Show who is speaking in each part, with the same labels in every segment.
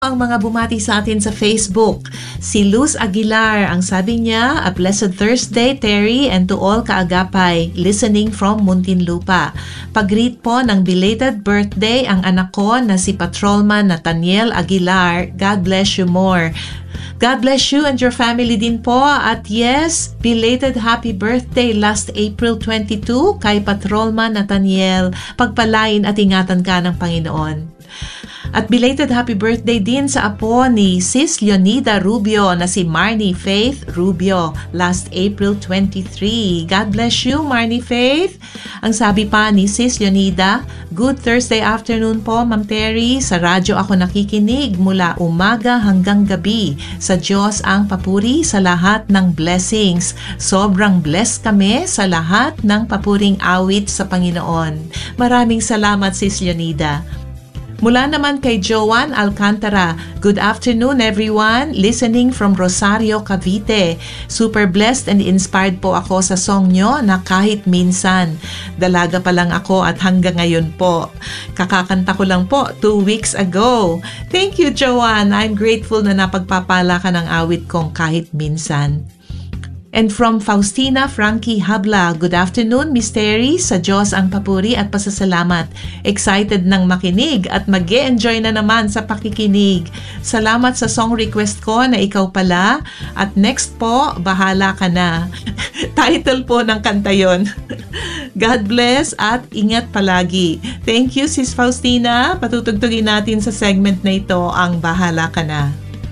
Speaker 1: Ang mga bumati sa atin sa Facebook. Si Luz Aguilar, ang sabi niya, a blessed Thursday, Terry, and to all kaagapay, listening from Muntinlupa. Pag-greet po ng belated birthday ang anak ko na si Patrolman Nathaniel Aguilar. God bless you more. God bless you and your family din po. At yes, belated happy birthday last April 22 kay Patrolman Nathaniel. Pagpalain at ingatan ka ng Panginoon. At belated happy birthday din sa apo ni Sis Leonida Rubio na si Marnie Faith Rubio last April 23. God bless you, Marnie Faith. Ang sabi pa ni Sis Leonida, good Thursday afternoon po, Ma'am Terry. Sa radyo ako nakikinig mula umaga hanggang gabi. Sa Diyos ang papuri sa lahat ng blessings. Sobrang blessed kami sa lahat ng papuring awit sa Panginoon. Maraming salamat, Sis Leonida. Mula naman kay Joan Alcantara, good afternoon everyone, listening from Rosario, Cavite. Super blessed and inspired po ako sa song nyo na kahit minsan. Dalaga pa lang ako at hanggang ngayon po. Kakakanta ko lang po 2 weeks ago. Thank you, Joan. I'm grateful na napagpapala ka ng awit kong kahit minsan. And from Faustina Frankie Habla, good afternoon, Miss Terry. Sa Diyos ang papuri at pasasalamat. Excited nang makinig at mag-e-enjoy na naman sa pakikinig. Salamat sa song request ko na ikaw pala. At next po, bahala ka na. Title po ng kanta yon. God bless at ingat palagi. Thank you, Sis Faustina. Patutugtugin natin sa segment na ito ang bahala ka na.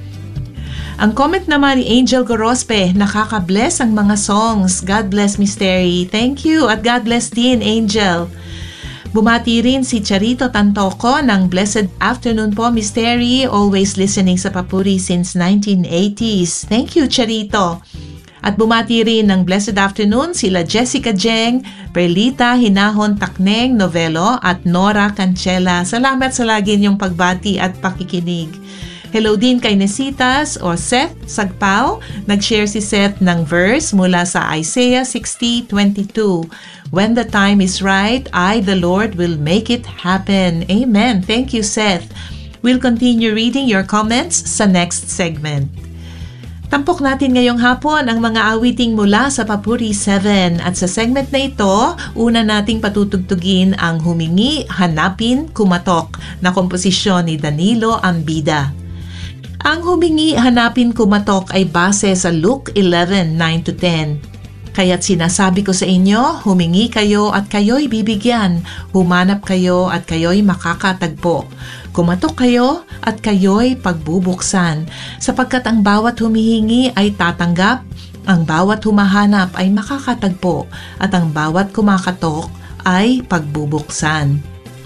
Speaker 1: Ang comment naman ni Angel Gorospe, nakaka-bless ang mga songs. God bless, Miss Terry. Thank you at God bless din, Angel. Bumati rin si Charito Tantoco ng blessed afternoon po, Miss Terry. Always listening sa papuri since 1980s. Thank you, Charito. At bumati rin ng blessed afternoon sila Jessica Jeng, Perlita Hinahon Takneng Novelo at Nora Cancela. Salamat sa lagi niyong pagbati at pakikinig. Hello din kay Nesitas o Seth Sagpao. Nag-share si Seth ng verse mula sa Isaiah 60:22. When the time is right, I, the Lord, will make it happen. Amen. Thank you, Seth. We'll continue reading your comments sa next segment. Tampok natin ngayong hapon ang mga awiting mula sa Papuri 7 at sa segment na ito, una nating patutugtugin ang Humingi, Hanapin, Kumatok na komposisyon ni Danilo Ambida. Ang Humingi, Hanapin, Kumatok ay base sa Luke 11:9-10. Kaya't sinasabi ko sa inyo, humingi kayo at kayo'y bibigyan, humanap kayo at kayo'y makakatagpo. Kumatok kayo at kayo'y pagbubuksan, sapagkat ang bawat humihingi ay tatanggap, ang bawat humahanap ay makakatagpo, at ang bawat kumakatok ay pagbubuksan.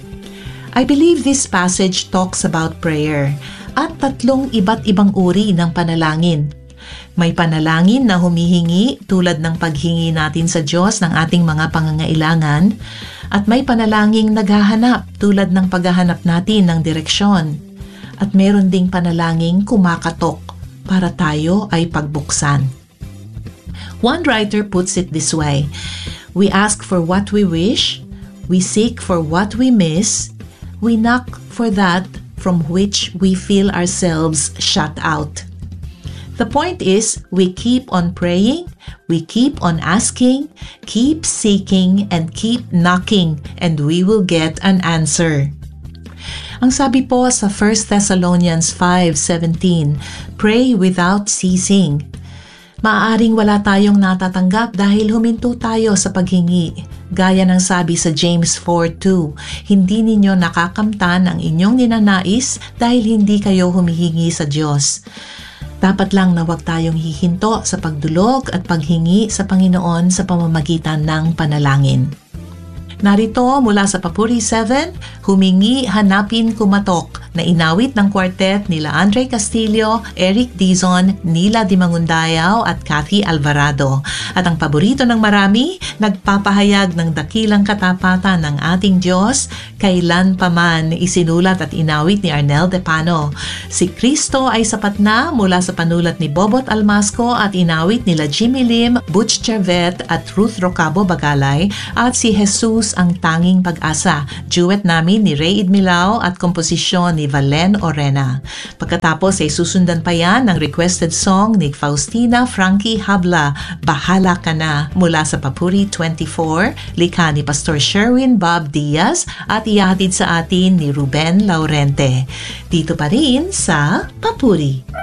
Speaker 1: I believe this passage talks about prayer at tatlong iba't ibang uri ng panalangin. May panalangin na humihingi tulad ng paghingi natin sa Diyos ng ating mga pangangailangan at may panalangin naghahanap tulad ng paghahanap natin ng direksyon. At meron ding panalangin kumakatok para tayo ay pagbuksan. One writer puts it this way, we ask for what we wish, we seek for what we miss, we knock for that from which we feel ourselves shut out. The point is, we keep on praying, we keep on asking, keep seeking, and keep knocking, and we will get an answer. Ang sabi po sa 1 Thessalonians 5:17, pray without ceasing. Maaaring wala tayong natatanggap dahil huminto tayo sa paghingi. Gaya ng sabi sa James 4:2, hindi ninyo nakakamtan ang inyong ninanais dahil hindi kayo humihingi sa Diyos. Dapat lang na huwag tayong hihinto sa pagdulog at paghingi sa Panginoon sa pamamagitan ng panalangin. Narito mula sa Papuri 7, Humingi, Hanapin, Kumatok na inawit ng quartet nila Andre Castillo, Eric Dizon, Nila Dimangundayaw at Kathy Alvarado. At ang paborito ng marami, nagpapahayag ng dakilang katapatan ng ating Diyos, kailan pa man isinulat at inawit ni Arnel Depano. Si Kristo ay sapat na mula sa panulat ni Bobot Almasco at inawit nila Jimmy Lim, Butch Chervet at Ruth Rocabo Bagalay at si Jesus Diyos ang tanging pag-asa. Duet namin ni Ray Idmilao at komposisyon ni Valen Orena. Pagkatapos ay susundan pa yan ng requested song ni Faustina Frankie Habla, Bahala Ka Na, mula sa Papuri 24, likha ni Pastor Sherwin Bob Diaz at ihatid sa atin ni Ruben Laurente. Dito pa rin sa Papuri.